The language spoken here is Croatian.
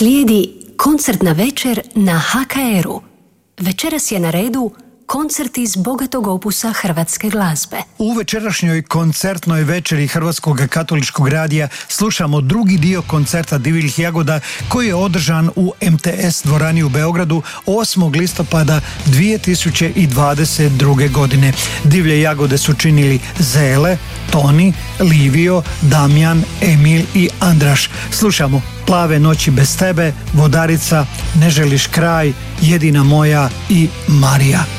Slijedi koncertna večer na HKR-u. Večeras je na redu koncert iz bogatog opusa hrvatske glazbe. U večerašnjoj koncertnoj večeri Hrvatskog katoličkog radija slušamo drugi dio koncerta Divljih jagoda koji je održan u MTS dvorani u Beogradu 8. listopada 2022. godine. Divlje jagode su činili Zele, Toni, Livio, Damjan, Emil i Andraš. Slušamo Plave noći bez tebe, Vodarica, Ne želiš kraj, Jedina moja i Marija.